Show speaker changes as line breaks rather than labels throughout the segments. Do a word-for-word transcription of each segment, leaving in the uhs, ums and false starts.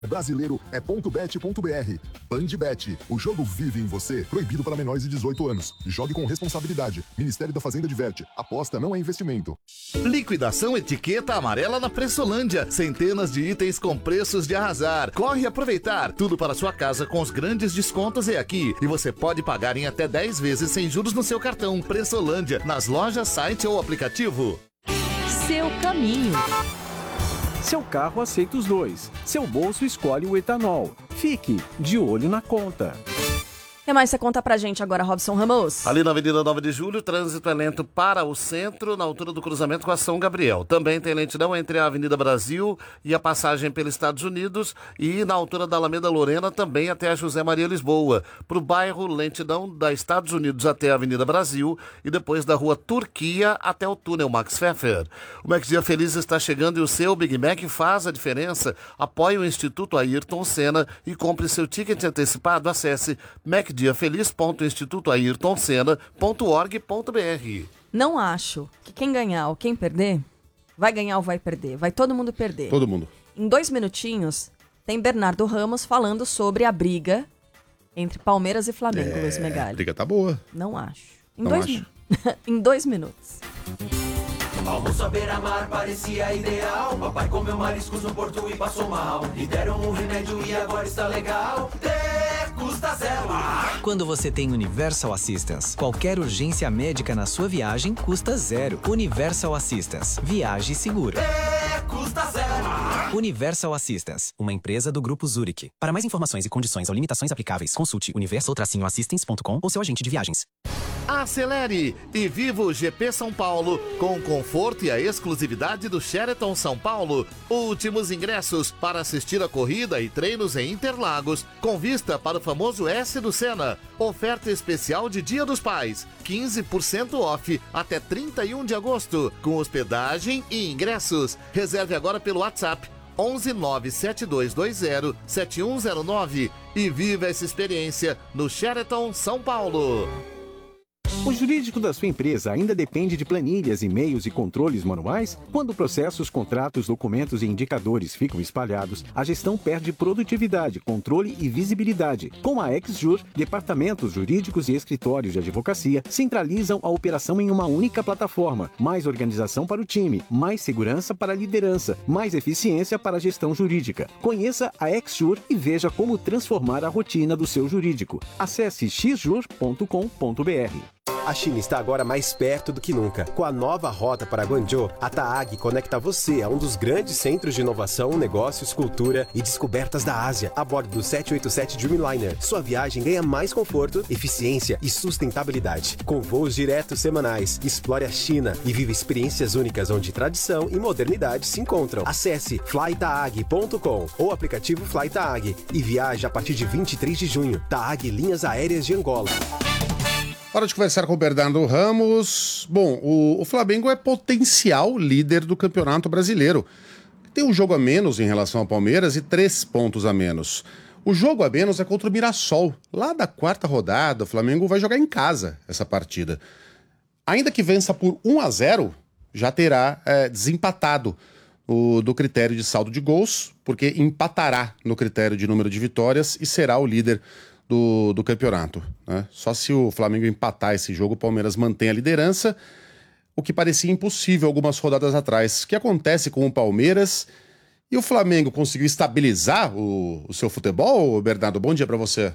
Brasileiro é .bet ponto br. Bandbet, o jogo vive em você. Proibido para menores de dezoito anos. Jogue com responsabilidade. Ministério da Fazenda diverte. Aposta não é investimento.
Liquidação etiqueta amarela na Pressolândia. Centenas de itens com preços de arrasar. Corre aproveitar. Tudo para sua casa com os grandes descontos é aqui. E você pode pagar em até dez vezes sem juros no seu cartão. Pressolândia, nas lojas, site ou aplicativo.
Seu caminho.
Seu carro aceita os dois. Seu bolso escolhe o etanol. Fique de olho na conta.
O que mais você conta pra gente agora, Robson Ramos?
Ali na Avenida nove de Julho, o trânsito é lento para o centro, na altura do cruzamento com a São Gabriel. Também tem lentidão entre a Avenida Brasil e a passagem pelos Estados Unidos e na altura da Alameda Lorena também até a José Maria Lisboa. Para o bairro, lentidão da Estados Unidos até a Avenida Brasil e depois da Rua Turquia até o túnel Max Pfeffer. O Mac Dia Feliz está chegando e o seu Big Mac faz a diferença. Apoie o Instituto Ayrton Senna e compre seu ticket antecipado. Acesse mac dia feliz ponto instituto ayrton senna ponto org ponto br.
Não acho que quem ganhar ou quem perder, vai ganhar ou vai perder. Vai todo mundo perder.
Todo mundo.
Em dois minutinhos, tem Bernardo Ramos falando sobre a briga entre Palmeiras e Flamengo,
É,
Luiz
a
Megali.
briga tá boa.
Não acho. Em,
Não
dois,
acho.
mi- em dois minutos.
Almoço à beira-mar parecia ideal. Papai comeu mariscos no porto e passou mal. Lhe deram um remédio e agora está legal. Ter custa zero.
Quando você tem Universal Assistance, qualquer urgência médica na sua viagem custa zero. Universal Assistance. Viaje seguro.
Ter custa zero.
Universal Assistance, uma empresa do Grupo Zurich. Para mais informações e condições ou limitações aplicáveis, consulte universal assistance ponto com ou seu agente de viagens.
Acelere e viva o G P São Paulo com o conforto e a exclusividade do Sheraton São Paulo. Últimos ingressos para assistir a corrida e treinos em Interlagos, com vista para o famoso S do Senna. Oferta especial de Dia dos Pais, quinze por cento off até trinta e um de agosto, com hospedagem e ingressos. Reserve agora pelo WhatsApp onze nove sete dois dois zero sete um zero nove e viva essa experiência no Sheraton São Paulo.
O jurídico da sua empresa ainda depende de planilhas, e-mails e controles manuais? Quando processos, contratos, documentos e indicadores ficam espalhados, a gestão perde produtividade, controle e visibilidade. Com a XJur, departamentos jurídicos e escritórios de advocacia centralizam a operação em uma única plataforma. Mais organização para o time, mais segurança para a liderança, mais eficiência para a gestão jurídica. Conheça a XJur e veja como transformar a rotina do seu jurídico. Acesse x jur ponto com ponto b r.
A China está agora mais perto do que nunca. Com a nova rota para Guangzhou, a Taag conecta você a um dos grandes centros de inovação, negócios, cultura e descobertas da Ásia, a bordo do sete oito sete Dreamliner. Sua viagem ganha mais conforto, eficiência e sustentabilidade. Com voos diretos semanais, explore a China e viva experiências únicas onde tradição e modernidade se encontram. Acesse fly taag ponto com ou aplicativo FlyTaag e viaje a partir de vinte e três de junho. Taag Linhas Aéreas de Angola.
Hora de conversar com o Bernardo Ramos. Bom, o, o Flamengo é potencial líder do Campeonato Brasileiro. Tem um jogo a menos em relação ao Palmeiras e três pontos a menos. O jogo a menos é contra o Mirassol. Lá da quarta rodada, o Flamengo vai jogar em casa essa partida. Ainda que vença por um a zero, já terá é, desempatado o, do critério de saldo de gols, porque empatará no critério de número de vitórias e será o líder Do, do campeonato, né? Só se o Flamengo empatar esse jogo, o Palmeiras mantém a liderança, o que parecia impossível algumas rodadas atrás. O que acontece com o Palmeiras e o Flamengo conseguiu estabilizar o, o seu futebol, Bernardo? Bom dia para você.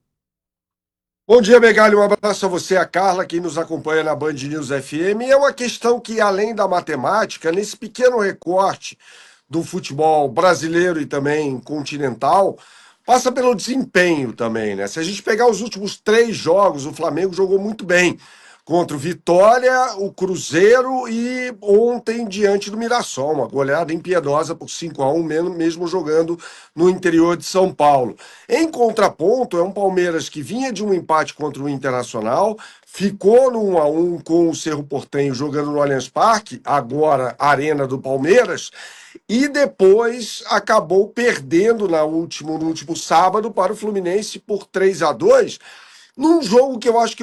Bom dia, Megali, um abraço a você, a Carla, quem nos acompanha na Band News F M. É uma questão que, além da matemática, nesse pequeno recorte do futebol brasileiro e também continental, passa pelo desempenho também, né? Se a gente pegar os últimos três jogos, o Flamengo jogou muito bem contra o Vitória, o Cruzeiro e ontem diante do Mirassol, uma goleada impiedosa por cinco a um, mesmo jogando no interior de São Paulo. Em contraponto, é um Palmeiras que vinha de um empate contra o Internacional, ficou no um a um com o Cerro Porteño jogando no Allianz Parque, agora Arena do Palmeiras, e depois acabou perdendo na último, no último sábado para o Fluminense por três a dois, num jogo que eu acho que